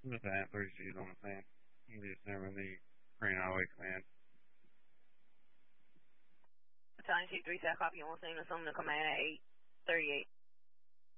With that, 32's on the fan. You just never the Crane Highway Command. Battalion 2-3 set, copy, and we'll send us on the command at 8:38.